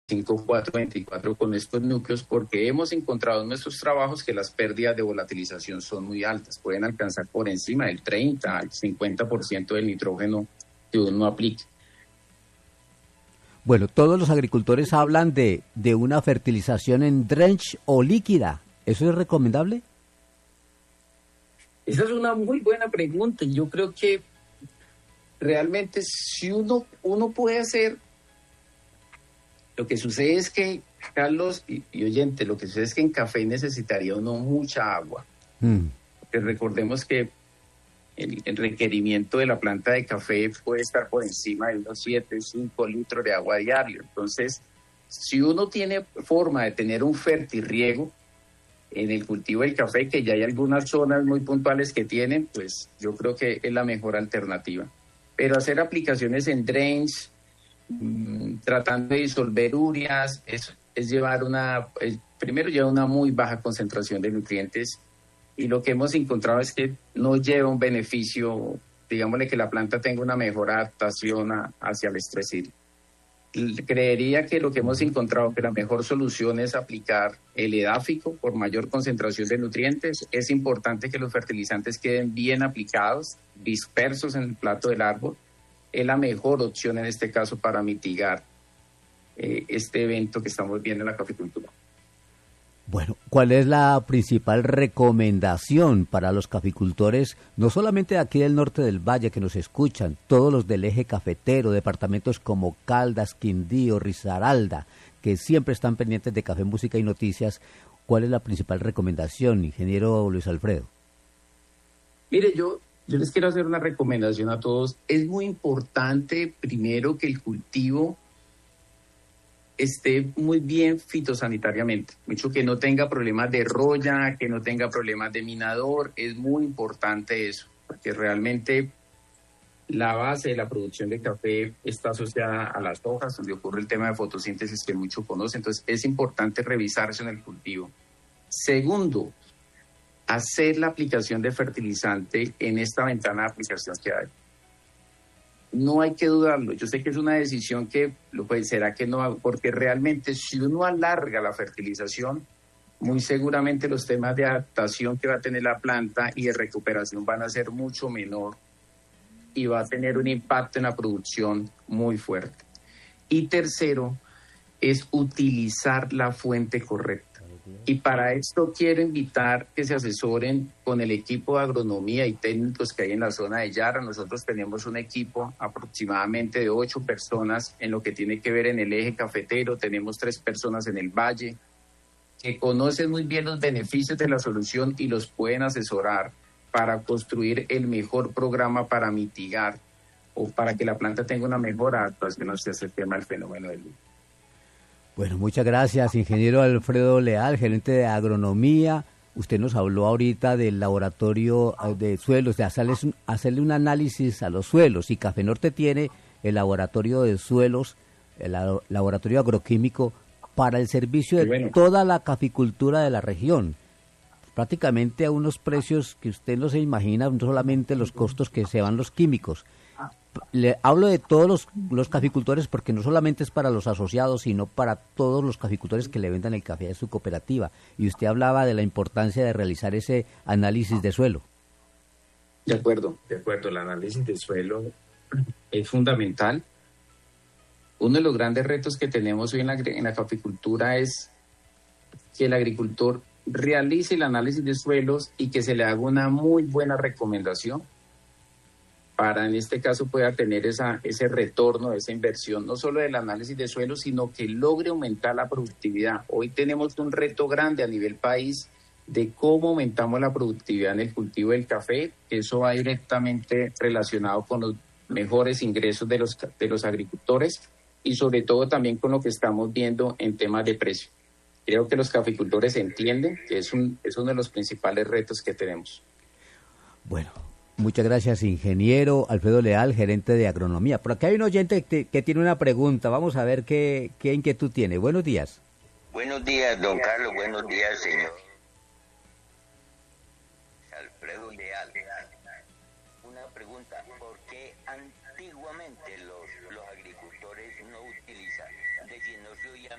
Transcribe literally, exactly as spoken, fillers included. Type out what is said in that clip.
cinco cuatro veinticuatro con estos núcleos, porque hemos encontrado en nuestros trabajos que las pérdidas de volatilización son muy altas, pueden alcanzar por encima del treinta al cincuenta por ciento del nitrógeno que uno aplique. Bueno, todos los agricultores hablan de, de una fertilización en drench o líquida. ¿Eso es recomendable? Esa es una muy buena pregunta. Yo creo que realmente si uno, uno puede hacer, lo que sucede es que, Carlos y, y oyente, lo que sucede es que en café necesitaría uno mucha agua. Mm. Porque recordemos que el, el requerimiento de la planta de café puede estar por encima de unos siete, cinco litros de agua diario. Entonces, si uno tiene forma de tener un fertirriego en el cultivo del café, que ya hay algunas zonas muy puntuales que tienen, pues yo creo que es la mejor alternativa. Pero hacer aplicaciones en drains, mmm, tratando de disolver ureas, es, es llevar una, es, primero lleva una muy baja concentración de nutrientes, y lo que hemos encontrado es que no lleva un beneficio, digámosle que la planta tenga una mejor adaptación a, hacia el estrés hídrico. Creería que lo que hemos encontrado que la mejor solución es aplicar el edáfico por mayor concentración de nutrientes. Es importante que los fertilizantes queden bien aplicados, dispersos en el plato del árbol. Es la mejor opción en este caso para mitigar eh, este evento que estamos viendo en la caficultura. Bueno, ¿cuál es la principal recomendación para los caficultores, no solamente de aquí del norte del valle que nos escuchan, todos los del eje cafetero, departamentos como Caldas, Quindío, Risaralda, que siempre están pendientes de Café, Música y Noticias? ¿Cuál es la principal recomendación, ingeniero Luis Alfredo? Mire, yo, yo les quiero hacer una recomendación a todos. Es muy importante, primero, que el cultivo esté muy bien fitosanitariamente, mucho que no tenga problemas de roya, que no tenga problemas de minador. Es muy importante eso, porque realmente la base de la producción de café está asociada a las hojas, donde ocurre el tema de fotosíntesis que muchos conocen. Entonces es importante revisar eso en el cultivo. Segundo, hacer la aplicación de fertilizante en esta ventana de aplicación que hay. No hay que dudarlo. Yo sé que es una decisión que pues, será que no, porque realmente si uno alarga la fertilización, muy seguramente los temas de adaptación que va a tener la planta y de recuperación van a ser mucho menor y va a tener un impacto en la producción muy fuerte. Y tercero, es utilizar la fuente correcta. Y para esto quiero invitar que se asesoren con el equipo de agronomía y técnicos que hay en la zona de Yara. Nosotros tenemos un equipo aproximadamente de ocho personas en lo que tiene que ver en el eje cafetero. Tenemos tres personas en el valle que conocen muy bien los beneficios de la solución y los pueden asesorar para construir el mejor programa para mitigar o para que la planta tenga una mejor adaptación hacia ese tema del fenómeno del niño. Bueno, muchas gracias, ingeniero Alfredo Leal, gerente de agronomía. Usted nos habló ahorita del laboratorio de suelos, de hacerles un, hacerle un análisis a los suelos. Y Café Norte tiene el laboratorio de suelos, el laboratorio agroquímico, para el servicio de bueno. toda la caficultura de la región. Prácticamente a unos precios que usted no se imagina, no solamente los costos que se van los químicos. Le hablo de todos los, los caficultores porque no solamente es para los asociados, sino para todos los caficultores que le vendan el café a su cooperativa. Y usted hablaba de la importancia de realizar ese análisis de suelo. De acuerdo, de acuerdo. El análisis de suelo es fundamental. Uno de los grandes retos que tenemos hoy en la, en la caficultura es que el agricultor realice el análisis de suelos y que se le haga una muy buena recomendación para en este caso pueda tener esa, ese retorno, esa inversión, no solo del análisis de suelo, sino que logre aumentar la productividad. Hoy tenemos un reto grande a nivel país de cómo aumentamos la productividad en el cultivo del café, que eso va directamente relacionado con los mejores ingresos de los, de los agricultores y sobre todo también con lo que estamos viendo en temas de precio. Creo que los caficultores entienden que es, un, es uno de los principales retos que tenemos. Bueno. Muchas gracias, ingeniero Alfredo Leal, gerente de agronomía. Por acá hay un oyente que, que tiene una pregunta. Vamos a ver qué, qué inquietud tiene. Buenos días. Buenos días, don Carlos. Buenos días, señor Alfredo Leal. Una pregunta. ¿Por qué antiguamente los, los agricultores no utilizan? Es decir, no se oía